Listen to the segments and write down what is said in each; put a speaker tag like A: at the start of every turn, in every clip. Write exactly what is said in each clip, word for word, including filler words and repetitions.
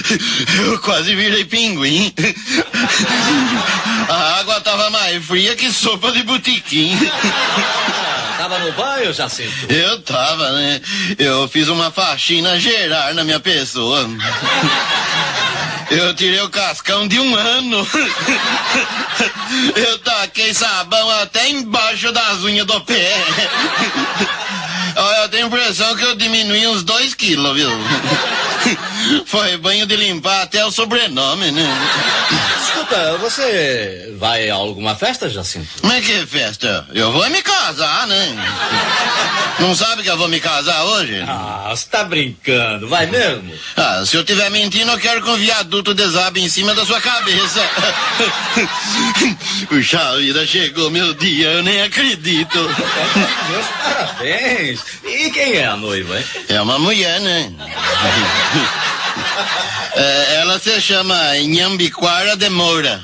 A: Eu quase virei pinguim. A água tava mais fria que sopa de botequim.
B: Tava no banho, Jacinto?
A: Eu tava, né? Eu fiz uma faxina geral na minha pessoa. Eu tirei o cascão de um ano. Eu taquei sabão até embaixo das unhas do pé. Eu tenho a impressão que eu diminui uns dois quilos, viu? Foi banho de limpar até o sobrenome, né?
B: Escuta, você vai a alguma festa, Jacinto?
A: Mas que festa? Eu vou me casar, né? Não sabe que eu vou me casar hoje?
B: Ah, você tá brincando, vai mesmo?
A: Ah, se eu tiver mentindo, eu quero que um viaduto desabe em cima da sua cabeça. Puxa vida, chegou meu dia, eu nem acredito.
B: Meus parabéns. E quem é a noiva, hein?
A: É uma mulher, né? É, ela se chama Inhambiquara de Moura.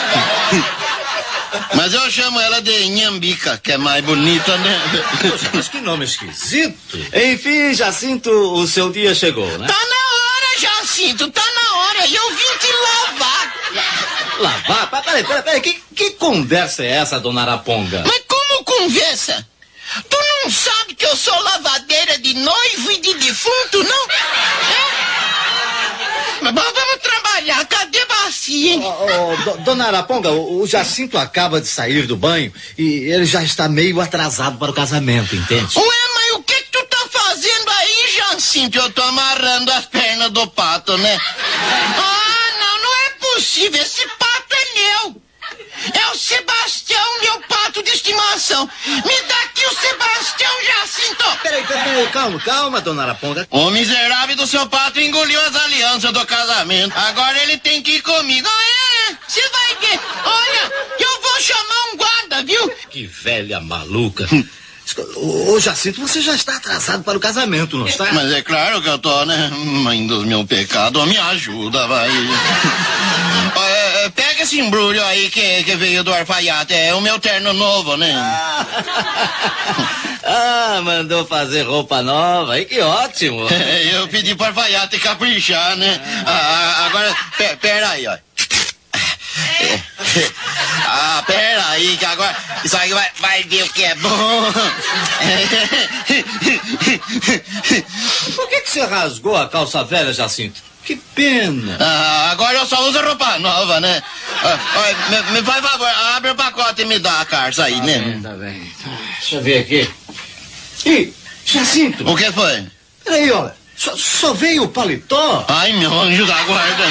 A: Mas eu chamo ela de Inhambica, que é mais bonita, né?
B: Poxa, mas que nome esquisito. Enfim, Jacinto, o seu dia chegou, né?
A: Tá na hora, Jacinto, tá na hora. E eu vim te lavar.
B: Lavar? Peraí, peraí, peraí. Que, que conversa é essa, dona Araponga?
A: Mas como conversa? Tu não sabe que eu sou lavadeira de noivo e de defunto, não? É? Mas vamos trabalhar, cadê bacia, hein?
B: Oh, oh, do, dona Araponga, o, o Jacinto acaba de sair do banho e ele já está meio atrasado para o casamento, entende?
A: Ué, mas o que, que tu tá fazendo aí, Jacinto? Eu tô amarrando as pernas do pato, né? Ah, não, não é possível, esse pato é meu. É o Sebastião, meu pato de estimação. Me dá aqui o Sebastião, Jacinto.
B: Peraí, peraí, calma, calma, dona Araponga.
A: O miserável do seu pato engoliu as alianças do casamento. Agora ele tem que ir comigo. Ah, é? Você vai ver. Olha, eu vou chamar um guarda, viu?
B: Que velha maluca. Ô, ô, Jacinto, você já está atrasado para o casamento, não está?
A: Mas é claro que eu tô, né? Mãe dos meus pecados, me ajuda, vai. É, é, pega esse embrulho aí que, que veio do alfaiate. É o meu terno novo, né?
B: Ah, ah, mandou fazer roupa nova. Aí que ótimo.
A: É, eu pedi pro alfaiate caprichar, né? Ah, agora, pe, pera aí, ó. É. Ah, pera aí, que agora isso aí vai, vai ver o que é bom.
B: Por que, que você rasgou a calça velha, Jacinto? Que pena.
A: Ah, agora eu só uso roupa nova, né? Ah, olha, me, me faz favor, abre o pacote e me dá a calça aí,
B: tá
A: né?
B: Bem, tá bem. Deixa eu ver aqui. Ih, Jacinto.
A: O que foi?
B: Peraí, olha. Só, só veio o paletó.
A: Ai, meu anjo da guarda.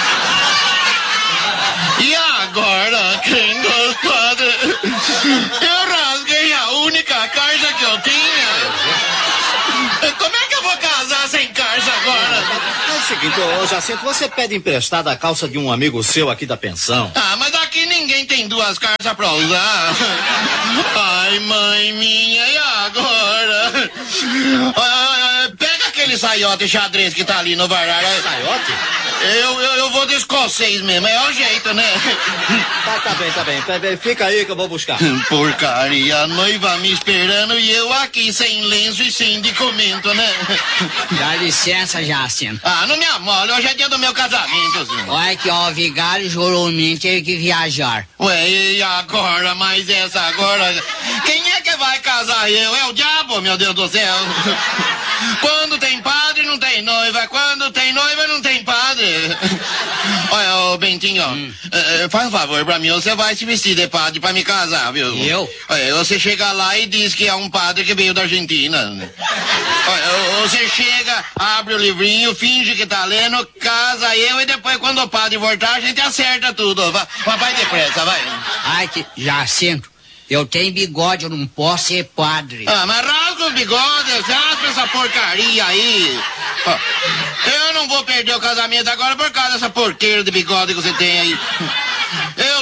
A: E agora, quem gostou? Eu rasguei a única calça que eu tinha. Como é que eu vou casar sem calça agora?
B: É o seguinte, ô Jacinto, você pede emprestada a calça de um amigo seu aqui da pensão.
A: Ah, mas aqui ninguém tem duas calças pra usar. Ai, mãe minha, e agora? Ah, pega aquele saiote xadrez que tá ali no varal.
B: Saiote?
A: Eu, eu, eu vou de escocês mesmo, é o jeito, né?
B: Tá, tá bem, tá bem, tá bem. Fica aí que eu vou buscar.
A: Porcaria, a noiva me esperando e eu aqui sem lenço e sem documento, né?
C: Dá licença, Jacinto.
A: Ah, não me amole, hoje é dia do meu casamento, senhor.
C: Olha que ó, o vigário jurou mim ter que viajar.
A: Ué, e agora? Mas essa agora... Quem é que vai casar eu? É o diabo, meu Deus do céu. Quando tem padre, não tem noiva. Quando tem noiva, não tem padre. Olha, ô Bentinho, hum. uh, faz um favor pra mim, você vai se vestir de padre pra me casar, viu?
C: Eu?
A: Olha, você chega lá e diz que é um padre que veio da Argentina. Olha, você chega, abre o livrinho, finge que tá lendo, casa eu e depois quando o padre voltar a gente acerta tudo. Vai, vai depressa, vai.
C: Ai, que... Jacinto, eu tenho bigode, eu não posso ser padre.
A: Ah, mas rasga os bigodes, rasga essa porcaria aí. Ó, eu não vou perder o casamento agora por causa dessa porqueira de bigode que você tem aí. Eu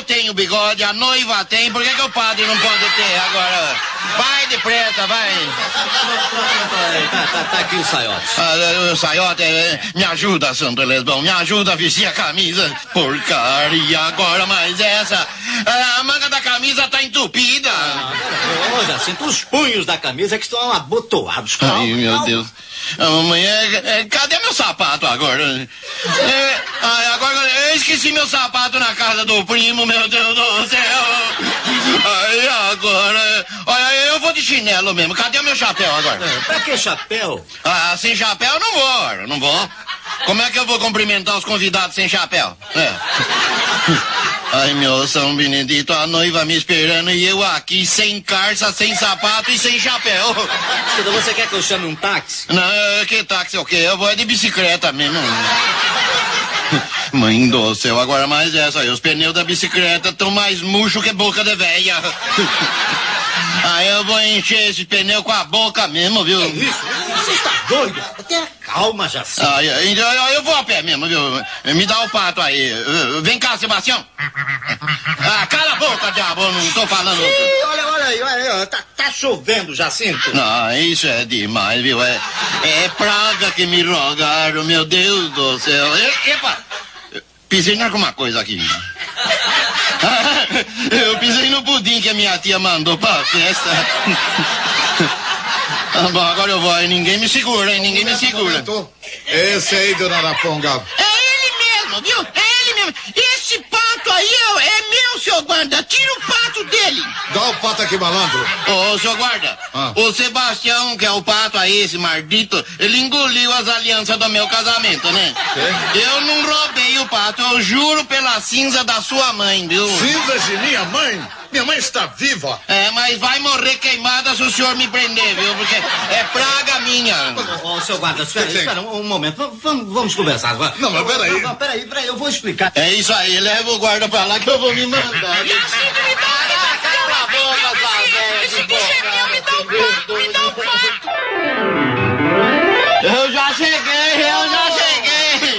A: tenho bigode, a noiva tem, por que, que o padre não pode ter agora? Vai depressa, vai.
B: Tá, tá, tá aqui o saiote.
A: Ah, o saiote, é, me ajuda, Santo Lesbão, me ajuda a vestir a camisa. Porcaria agora, mas essa, a manga da camisa tá entupida.
B: Ô, Jacinto, os punhos da camisa que estão abotoados. Calma,
A: Ai, meu
B: calma.
A: Deus. Mamãe, é, é, cadê meu sapato agora? É, ai, agora eu esqueci meu sapato na casa do primo, meu Deus do céu. Ai, agora. Olha, eu vou de chinelo mesmo. Cadê o meu chapéu agora?
B: É, pra que chapéu?
A: Ah, sem chapéu eu não vou, eu não vou. Como é que eu vou cumprimentar os convidados sem chapéu? É. Ai, meu São Benedito, a noiva me esperando e eu aqui sem calça, sem sapato e sem chapéu.
B: Então você quer que eu chame um táxi?
A: Não, que táxi é o quê? Eu vou de bicicleta mesmo. Mãe do céu, agora mais essa aí. Os pneus da bicicleta estão mais murcho que boca de véia. Aí eu vou encher esse pneu com a boca mesmo, viu?
B: É isso? Você está doido? Tenha calma, Jacinto.
A: Aí, então eu, eu vou a pé mesmo, viu? Me dá o pato aí. Vem cá, Sebastião. Ah, cala a boca, diabo, eu não tô falando.
B: Ih, olha, olha aí, olha aí, ó, tá, tá chovendo, Jacinto.
A: Não, isso é demais, viu? É, é praga que me rogaram, meu Deus do céu. E, epa, pisei em alguma coisa aqui. Eu pisei no pudim que a minha tia mandou pra festa. Ah, bom, agora eu vou aí, ninguém me segura, hein? Ninguém me segura.
D: Esse aí, dona Araponga.
A: É ele mesmo, viu? É ele mesmo. Esse pato aí é, é meu, senhor guarda. Tira o pato dele.
D: Dá o pato aqui, malandro.
A: Ô, senhor guarda,
D: Ah.
A: o Sebastião, que é o pato aí, esse maldito, ele engoliu as alianças do meu casamento, né? Eu não roubei o pato, eu juro pela cinza da sua mãe, viu?
D: Cinzas de minha mãe? Minha mãe está viva.
A: É, mas vai morrer queimada se o senhor me prender, viu? Porque é praga minha.
B: Ô, ô, seu guarda, espera,
D: Que tem?
B: espera um, um momento. V- Vamos, vamos conversar. vai.
D: Não, mas peraí.
B: Não, não, peraí, peraí, eu vou explicar.
A: É isso aí, leva o guarda pra lá que eu vou me mandar. Cala a boca, sua velha de boca.
E: Me dá um pato!
A: Eu já cheguei, eu já cheguei.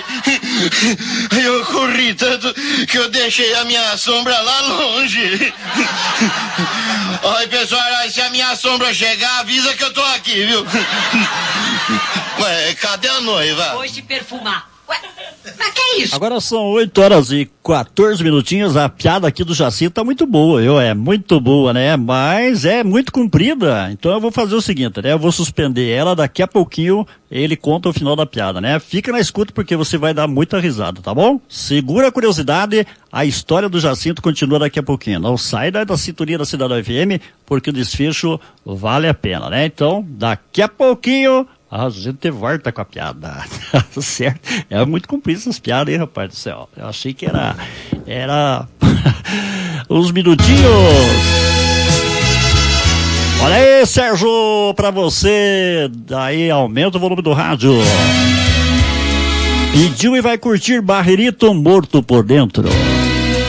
A: Eu corri tanto que eu deixei a minha sombra lá longe. Oi, pessoal, se a minha sombra chegar, avisa que eu tô aqui, viu? Ué, cadê a noiva?
E: Foi se perfumar. Ué, mas que é isso?
F: Agora são oito horas e quatorze minutinhos. A piada aqui do Jacinto tá muito boa, viu? É muito boa, né? Mas é muito comprida. Então eu vou fazer o seguinte, né? Eu vou suspender ela, daqui a pouquinho ele conta o final da piada, né? Fica na escuta porque você vai dar muita risada, tá bom? Segura a curiosidade, a história do Jacinto continua daqui a pouquinho. Não sai da, da sintonia da Cidade F M, porque o desfecho vale a pena, né? Então, daqui a pouquinho a gente volta com a piada. Certo? É muito comprido essas piadas, hein, rapaz do céu? Eu achei que era... Era... uns minutinhos. Olha aí, Sérgio, pra você. Daí aumenta o volume do rádio. Pediu e vai curtir Barrerito Morto por Dentro.